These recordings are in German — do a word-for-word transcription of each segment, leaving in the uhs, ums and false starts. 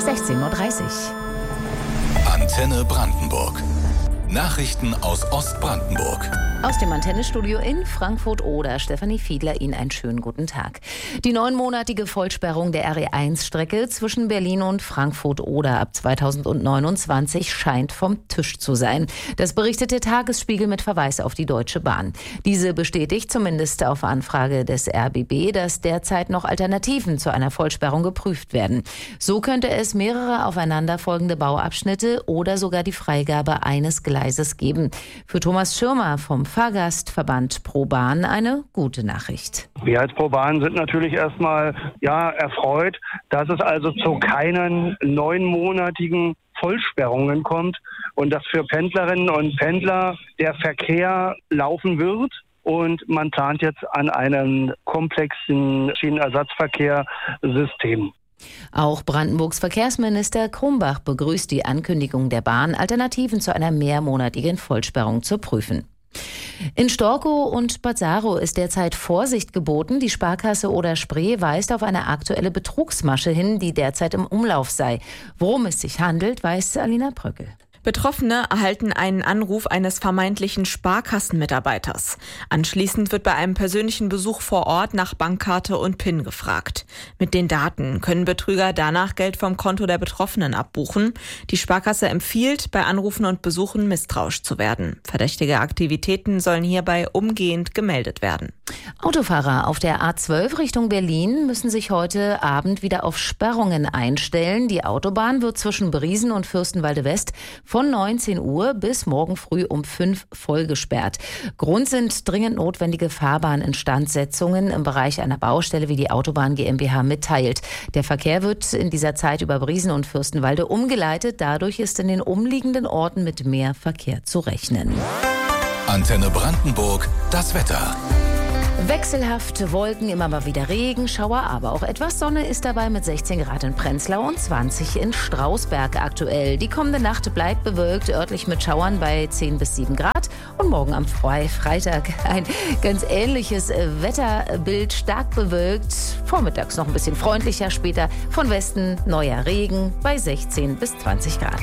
sechzehn Uhr dreißig. Antenne Brandenburg. Nachrichten aus Ostbrandenburg. Aus dem Antennestudio in Frankfurt-Oder, Stefanie Fiedler, Ihnen einen schönen guten Tag. Die neunmonatige Vollsperrung der R E eins Strecke zwischen Berlin und Frankfurt-Oder ab zweitausendneunundzwanzig scheint vom Tisch zu sein. Das berichtet der Tagesspiegel mit Verweis auf die Deutsche Bahn. Diese bestätigt zumindest auf Anfrage des R B B, dass derzeit noch Alternativen zu einer Vollsperrung geprüft werden. So könnte es mehrere aufeinanderfolgende Bauabschnitte oder sogar die Freigabe eines Gleises geben. Für Thomas Schirmer vom Fahrgastverband ProBahn eine gute Nachricht. Wir als ProBahn sind natürlich erstmal ja, erfreut, dass es also zu keinen neunmonatigen Vollsperrungen kommt und dass für Pendlerinnen und Pendler der Verkehr laufen wird. Und man plant jetzt an einem komplexen Schienenersatzverkehrssystem. Auch Brandenburgs Verkehrsminister Krumbach begrüßt die Ankündigung der Bahn, Alternativen zu einer mehrmonatigen Vollsperrung zu prüfen. In Storkow und Bad Saro ist derzeit Vorsicht geboten. Die Sparkasse Oder-Spree weist auf eine aktuelle Betrugsmasche hin, die derzeit im Umlauf sei. Worum es sich handelt, weiß Alina Bröckel. Betroffene erhalten einen Anruf eines vermeintlichen Sparkassenmitarbeiters. Anschließend wird bei einem persönlichen Besuch vor Ort nach Bankkarte und PIN gefragt. Mit den Daten können Betrüger danach Geld vom Konto der Betroffenen abbuchen. Die Sparkasse empfiehlt, bei Anrufen und Besuchen misstrauisch zu werden. Verdächtige Aktivitäten sollen hierbei umgehend gemeldet werden. Autofahrer auf der A zwölf Richtung Berlin müssen sich heute Abend wieder auf Sperrungen einstellen. Die Autobahn wird zwischen Briesen und Fürstenwalde West von neunzehn Uhr bis morgen früh um fünf voll gesperrt. Grund sind dringend notwendige Fahrbahninstandsetzungen im Bereich einer Baustelle, wie die Autobahn GmbH mitteilt. Der Verkehr wird in dieser Zeit über Briesen und Fürstenwalde umgeleitet. Dadurch ist in den umliegenden Orten mit mehr Verkehr zu rechnen. Antenne Brandenburg, das Wetter. Wechselhaft Wolken, immer mal wieder Regenschauer, aber auch etwas Sonne ist dabei mit sechzehn Grad in Prenzlau und zwanzig in Strausberg aktuell. Die kommende Nacht bleibt bewölkt, örtlich mit Schauern bei zehn bis sieben Grad. Und morgen am Freitag ein ganz ähnliches Wetterbild, stark bewölkt. Vormittags noch ein bisschen freundlicher, später von Westen neuer Regen bei sechzehn bis zwanzig Grad.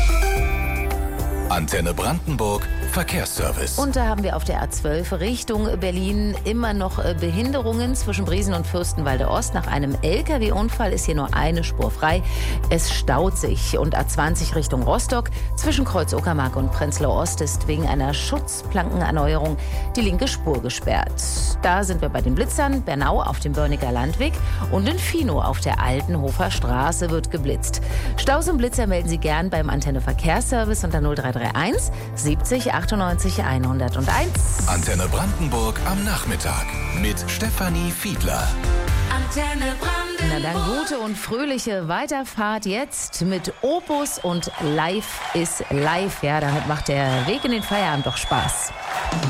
Antenne Brandenburg, Verkehrsservice. Und da haben wir auf der A zwölf Richtung Berlin immer noch Behinderungen zwischen Briesen und Fürstenwalde Ost. Nach einem L K W-Unfall ist hier nur eine Spur frei. Es staut sich. Und A zwanzig Richtung Rostock zwischen Kreuz Uckermark und Prenzlau Ost ist wegen einer Schutzplankenerneuerung die linke Spur gesperrt. Da sind wir bei den Blitzern. Bernau auf dem Börniger Landweg und in Finow auf der Altenhofer Straße wird geblitzt. Staus und Blitzer melden Sie gern beim Antenne Verkehrsservice unter null drei drei eins siebzig achtundneunzig hunderteins. Antenne Brandenburg am Nachmittag mit Stefanie Fiedler. Antenne Brandenburg. Na dann gute und fröhliche Weiterfahrt jetzt mit Opus und Live ist live. Ja, damit macht der Weg in den Feierabend doch Spaß.